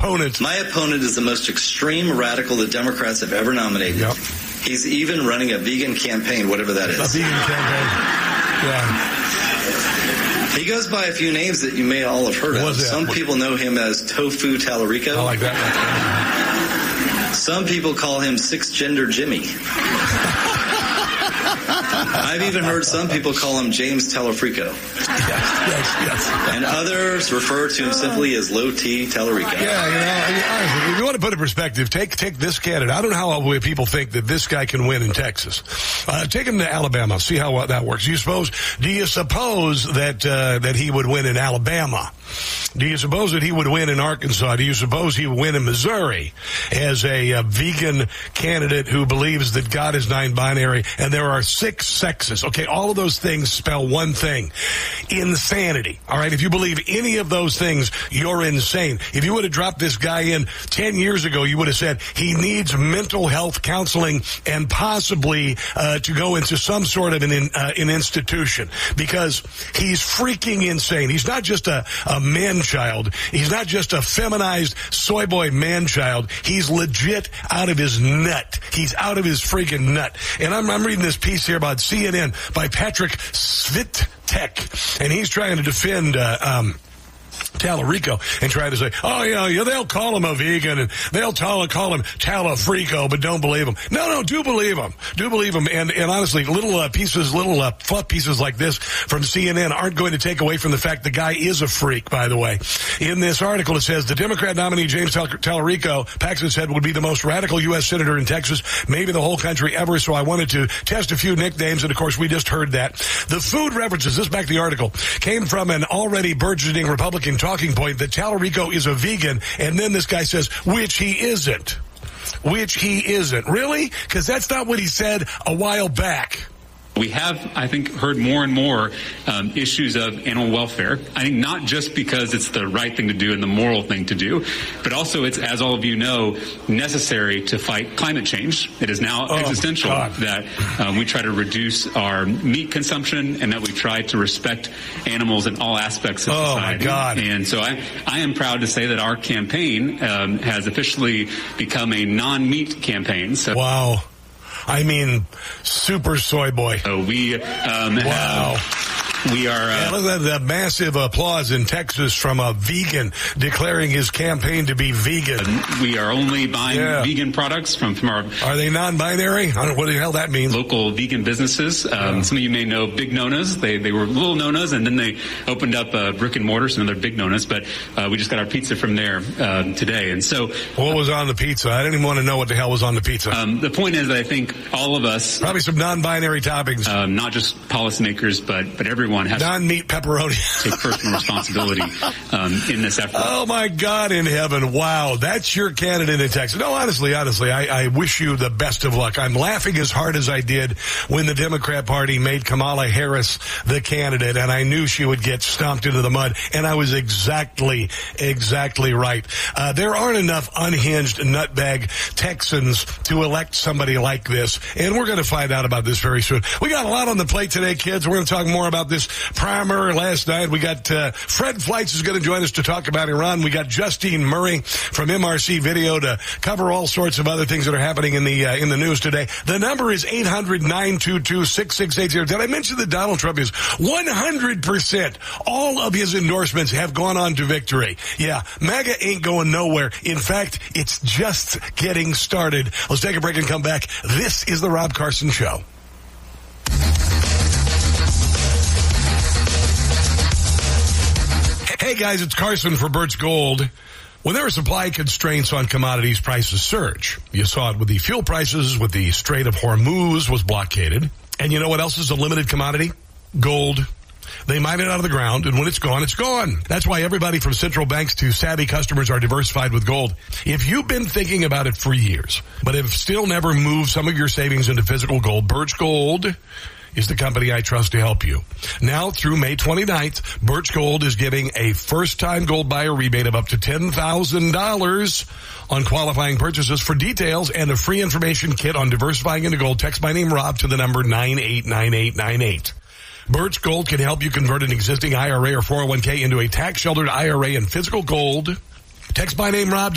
opponent. My opponent is the most extreme radical the Democrats have ever nominated. Yep. He's even running a vegan campaign, whatever that is. A vegan campaign. Yeah. He goes by a few names that you may all have heard of. Some people know him as Tofu Tallarico. I like that. Some people call him Six Gender Jimmy. I've even heard some people call him James Tallarico. Yes. And others refer to him simply as Low T Tallarico. Yeah, honestly, if you want to put it in perspective, take this candidate. I don't know how people think that this guy can win in Texas. Take him to Alabama. See how that works. Do you suppose that he would win in Alabama? Do you suppose that he would win in Arkansas? Do you suppose he would win in Missouri as a vegan candidate who believes that God is non-binary and there are 6 sexes? Okay, all of those things spell one thing: insanity. All right, if you believe any of those things, you're insane. If you would have dropped this guy in 10 years ago, you would have said he needs mental health counseling and possibly to go into some sort of an institution, because he's freaking insane. He's not just a man-child. He's not just a feminized soy boy man-child. He's legit out of his nut. He's out of his freaking nut. And I'm reading this piece here about CNN by Patrick Svitek, and he's trying to defend Tallarico and try to say, oh, yeah, they'll call him a vegan and they'll call him Tallafrico, but don't believe him. No, do believe him. Do believe him. And honestly, little fluff pieces like this from CNN aren't going to take away from the fact the guy is a freak, by the way. In this article, it says the Democrat nominee James Tallarico, Paxton said, would be the most radical U.S. senator in Texas, maybe the whole country ever. So I wanted to test a few nicknames. And of course, we just heard that. The food references, this back to the article, came from an already burgeoning Republican talking point that Tallarico is a vegan, and then this guy says, which he isn't. Really? Because that's not what he said a while back. We have, I think, heard more and more issues of animal welfare. I think not just because it's the right thing to do and the moral thing to do, but also it's, as all of you know, necessary to fight climate change. It is now existential that we try to reduce our meat consumption and that we try to respect animals in all aspects of society. Oh, my God. And so I am proud to say that our campaign has officially become a non-meat campaign. So wow. I mean, super soy boy. Wow. We are... look at that massive applause in Texas from a vegan declaring his campaign to be vegan. We are only buying vegan products from our... Are they non-binary? I don't know what the hell that means. Local vegan businesses. Some of you may know Big Nona's. They were little Nona's, and then they opened up brick and mortar, so another Big Nona's. But we just got our pizza from there today. And so... What was on the pizza? I didn't even want to know what the hell was on the pizza. The point is that I think all of us... Probably some non-binary toppings. Not just policymakers, but everyone has non-meat pepperoni. Take personal responsibility in this effort. Oh, my God in heaven. Wow. That's your candidate in Texas. No, honestly, I wish you the best of luck. I'm laughing as hard as I did when the Democrat Party made Kamala Harris the candidate, and I knew she would get stomped into the mud, and I was exactly right. There aren't enough unhinged nutbag Texans to elect somebody like this, and we're going to find out about this very soon. We got a lot on the plate today, kids. We're going to talk more about this primer last night. We got Fred Fleitz is going to join us to talk about Iran. We got Justine Murray from MRC Video to cover all sorts of other things that are happening in the news today. The number is 800-922-6680. Did I mention that Donald Trump is 100%? All of his endorsements have gone on to victory. Yeah, MAGA ain't going nowhere. In fact, it's just getting started. Let's take a break and come back. This is the Rob Carson Show. Hey guys, it's Carson for Birch Gold. When there are supply constraints on commodities, prices surge. You saw it with the fuel prices, with the Strait of Hormuz was blockaded. And you know what else is a limited commodity? Gold. They mine it out of the ground, and when it's gone, it's gone. That's why everybody from central banks to savvy customers are diversified with gold. If you've been thinking about it for years, but have still never moved some of your savings into physical gold, Birch Gold is the company I trust to help you. Now through May 29th, Birch Gold is giving a first-time gold buyer rebate of up to $10,000 on qualifying purchases. For details and a free information kit on diversifying into gold, text my name Rob to the number 989898. Birch Gold can help you convert an existing IRA or 401k into a tax-sheltered IRA in physical gold. Text my name Rob